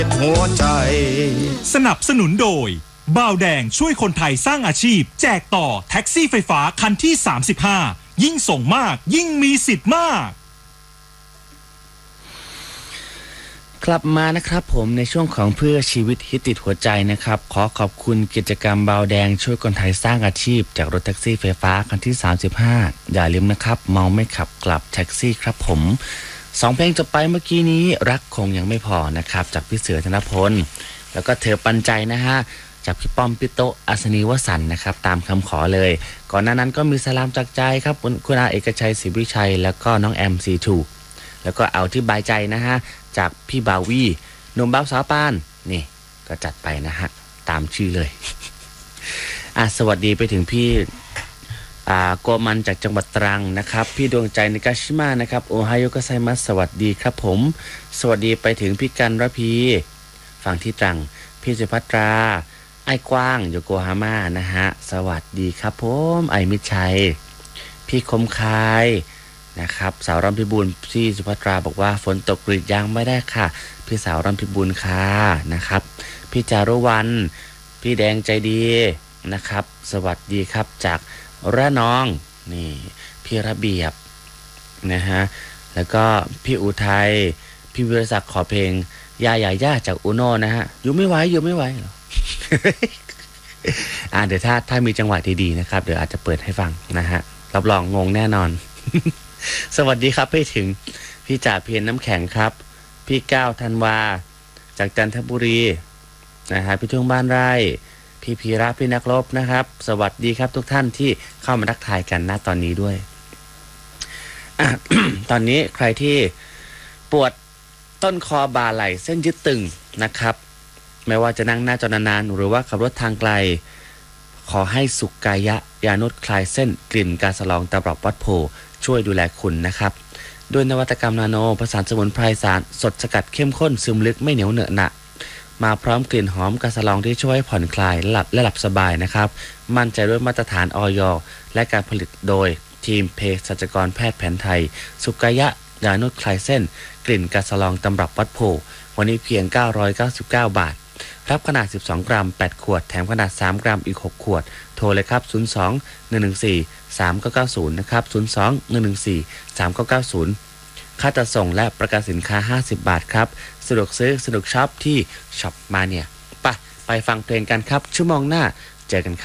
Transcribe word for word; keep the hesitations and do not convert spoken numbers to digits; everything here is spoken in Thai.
หัวใจสนับสนุนโดยบ่าวแดงช่วยคนไทยสร้างอาชีพแจกต่อแท็กซี่ไฟฟ้าคันที่สามสิบห้ายิ่งส่งมากยิ่งมีสิทธิ์มากกลับมานะครับผมในช่วงของเพื่อชีวิตฮิตติดหัวใจนะครับขอขอบคุณกิจกรรมบ่าวแดงช่วยคนไทยสร้างอาชีพจากรถแท็กซี่ไฟฟ้าคันที่สามสิบห้าอย่าลืมนะครับเมาไม่ขับกลับแท็กซี่ครับผมสองเพลงจบไปเมื่อกี้นี้รักคงยังไม่พอนะครับจากพี่เสือธนพลแล้วก็เธอปันใจนะฮะจากพี่ป้อมพี่โตอัศนีวสันต์นะครับตามคำขอเลยก่อนหน้านั้นก็มีสลามจากใจครับคุณอาเอกชัยศรีวิชัยแล้วก็น้องแอมซีทูแล้วก็เอาที่บายใจนะฮะจากพี่บาวีหนุ่มบ้าวสาวปานนี่ก็จัดไปนะฮะตามชื่อเลยอ่ะสวัสดีไปถึงพี่อ่าโกมันจากจังหวัดตรังนะครับพี่ดวงใจในกาชิมานะครับโอไฮโอโกไซมัสสวัสดีครับผมสวัสดีไปถึงพี่กันระพีฝั่งที่ตรังพี่สุภัตราไอ้กว้างโยโกฮาม่านะฮะสวัสดีครับผมไอ้มิตรชัยพี่คมคายนะครับสาวรำพิบูลพี่สุภัตราบอกว่าฝนตกกรีดยางไม่ได้ค่ะพี่สาวรำพิบูลค่ะนะครับพี่จารุวรรณพี่แดงใจดีนะครับสวัสดีครับจากระนองนี่พี่ระเบียบนะฮะแล้วก็พี่อุทัยพี่วิรศักดิ์ขอเพลงยาใหญ่ย่าจากอุโนนะฮะอยู่ไม่ไหวอยู่ไม่ไหวหรอ อ่าเดี๋ยวถ้าถ้ามีจังหวะดีๆนะครับเดี๋ยวอาจจะเปิดให้ฟังนะฮะรับรองงงแน่นอน สวัสดีครับพี่ถึงพี่จ่าเพียรน้ำแข็งครับพี่ก้าวธันวาจากจันทบุรีนะฮะพี่ทุ่งบ้านไร่พี่พีระพี่นักรบนะครับสวัสดีครับทุกท่านที่เข้ามาทักทายกันณตอนนี้ด้วย ตอนนี้ใครที่ปวดต้นคอบ่าไหล่เส้นยึดตึงนะครับไม่ว่าจะนั่งหน้าจอนานๆหรือว่าขับรถทางไกลขอให้สุขกายะยานุชคลายเส้นกลิ่นกาสลองตำรับวัดโพช่วยดูแลคุณนะครับด้วยนวัตกรรมนาโนผสานสมุนไพรสารสดสกัดเข้มข้นซึมลึกไม่เหนียวเหนอะหนะมาพร้อมกลิ่นหอมกาสลองที่ช่วยผ่อนคลายหลับและหลับสบายนะครับมั่นใจด้วยมาตรฐานอย.และการผลิตโดยทีมเภสัชกรแพทย์แผนไทยสุกายะยานุชคลายเส้นกลิ่นกาสลองตำรับวัดโพวันนี้เพียงเก้าร้อยเก้าสิบเก้าบาทรับขนาดสิบสองกรัมแปดขวดแถมขนาดสามกรัมอีกหกขวดโทรเลยครับศูนย์ สอง หนึ่ง หนึ่ง สี่ สาม เก้า เก้า ศูนย์นะครับศูนย์ สอง หนึ่ง หนึ่ง สี่ สาม เก้า เก้า ศูนย์ค่าจัดส่งและประกันสินค้าห้าสิบบาทครับสะดวกซื้อสะดวกช็อปที่ช็อปมาเนี่ยไปไปฟังเพลงกันครับชั่วโมงหน้าเจอกันครับ